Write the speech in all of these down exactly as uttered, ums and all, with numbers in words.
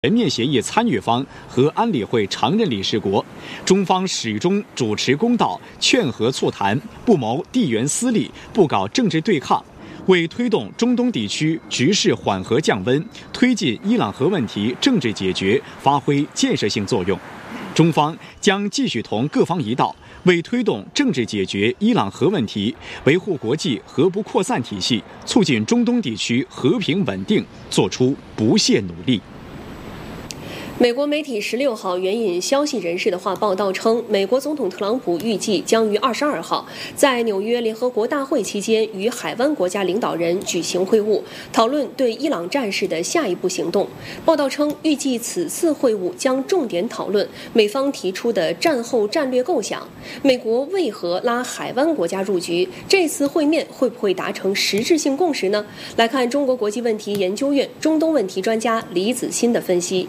全面协议参与方和安理会常任理事国，中方始终主持公道，劝和促谈，不谋地缘私利，不搞政治对抗，为推动中东地区局势缓和降温，推进伊朗核问题政治解决发挥建设性作用。中方将继续同各方一道，为推动政治解决伊朗核问题，维护国际核不扩散体系，促进中东地区和平稳定，做出不懈努力。 美国媒体十六号援引消息人士的话报道称，美国总统特朗普预计将于二十二号在纽约联合国大会期间与海湾国家领导人举行会晤，讨论对伊朗战事的下一步行动。报道称，预计此次会晤将重点讨论美方提出的战后战略构想，美国为何拉海湾国家入局，这次会面会不会达成实质性共识呢？来看中国国际问题研究院中东问题专家李子欣的分析。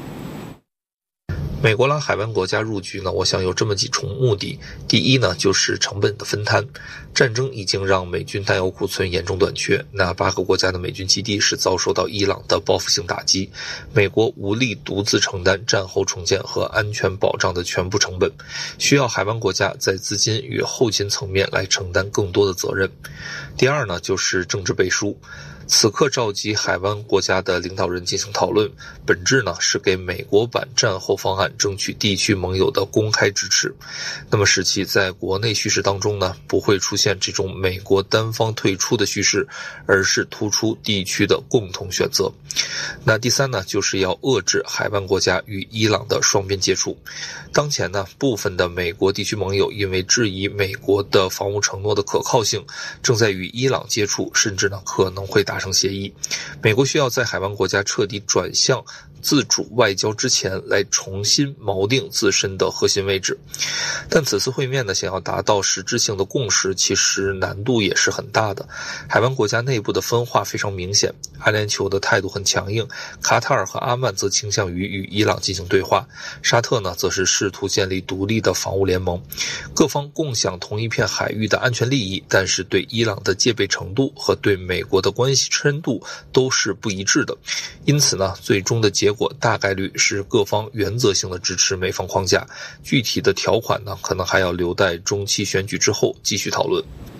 美国拉海湾国家入局呢，我想有这么几重目的。第一呢，就是成本的分摊。战争已经让美军弹药库存严重短缺，那八个国家的美军基地是遭受到伊朗的报复性打击，美国无力独自承担战后重建和安全保障的全部成本，需要海湾国家在资金与后勤层面来承担更多的责任。第二呢，就是政治背书。此刻召集海湾国家的领导人进行讨论，本质呢是给美国版战后方案争取地区盟友的公开支持，那么使其在国内叙事当中呢不会出现这种美国单方退出的叙事，而是突出地区的共同选择。那第三呢，就是要遏制海湾国家与伊朗的双边接触。当前呢，部分的美国地区盟友因为质疑美国的防务承诺的可靠性，正在与伊朗接触，甚至呢可能会达成协议。美国需要在海湾国家彻底转向自主外交之前，来重新锚定自身的核心位置。但此次会面呢，想要达到实质性的共识，其实难度也是很大的。海湾国家内部的分化非常明显，阿联酋的态度很强硬，卡塔尔和阿曼则倾向于与伊朗进行对话，沙特呢则是试图建立独立的防务联盟。各方共享同一片海域的安全利益，但是对伊朗的戒备程度和对美国的关系深度都是不一致的。因此呢，最终的结果大概率是各方原则性的支持美方框架，具体的条款呢，可能还要留待中期选举之后继续讨论。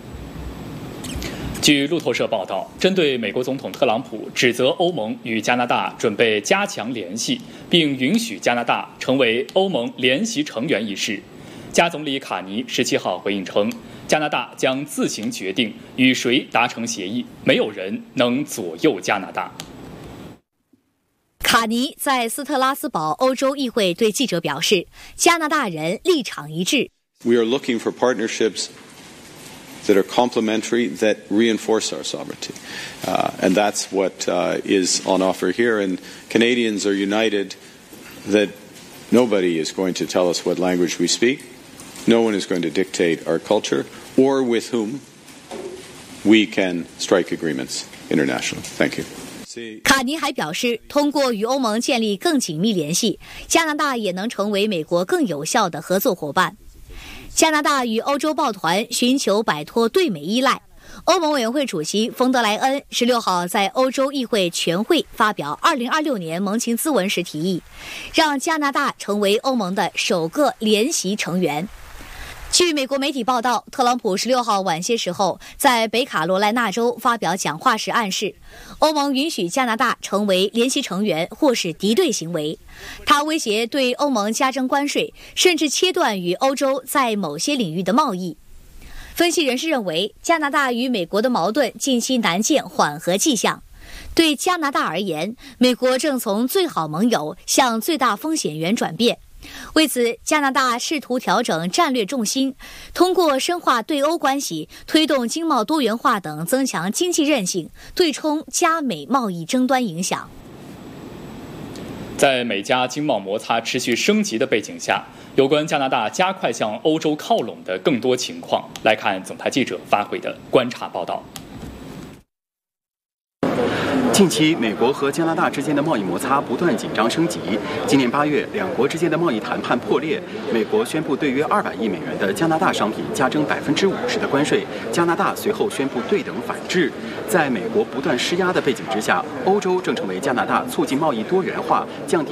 据路透社报道，针对美国总统特朗普指责欧盟与加拿大准备加强联系，并允许加拿大成为欧盟联席成员一事，加总理卡尼十七号回应称，加拿大将自行决定与谁达成协议，没有人能左右加拿大。 卡尼在斯特拉斯堡欧洲议会对记者表示，加拿大人立场一致。 We are looking for partnerships that are complementary, that reinforce our sovereignty. Uh, and that's what uh, is on offer here. And Canadians are united that nobody is going to tell us what language we speak. No one is going to dictate our culture or with whom we can strike agreements internationally. Thank you. 卡尼还表示，通过与欧盟建立更紧密联系，加拿大也能成为美国更有效的合作伙伴。加拿大与欧洲抱团寻求摆脱对美依赖。欧盟委员会主席冯德莱恩十六号在欧洲议会全会发表二零二六年盟情咨文时提议，让加拿大成为欧盟的首个联席成员。据美国媒体报道，特朗普十六号晚些时候在北卡罗来纳州发表讲话时暗示，欧盟允许加拿大成为联席成员或是敌对行为。他威胁对欧盟加征关税，甚至切断与欧洲在某些领域的贸易。分析人士认为，加拿大与美国的矛盾近期难见缓和迹象。对加拿大而言，美国正从最好盟友向最大风险源转变。为此，加拿大试图调整战略重心，通过深化对欧关系、推动经贸多元化等增强经济韧性，对冲加美贸易争端影响。 在美加经贸摩擦持续升级的背景下，有关加拿大加快向欧洲靠拢的更多情况，来看总台记者发回的观察报道。 近期，美国和加拿大之间的贸易摩擦不断紧张升级。今年八月，两国之间的贸易谈判破裂，美国宣布对约二百亿美元的加拿大商品加征百分之五十的关税，加拿大随后宣布对等反制。在美国不断施压的背景之下，欧洲正成为加拿大促进贸易多元化、降低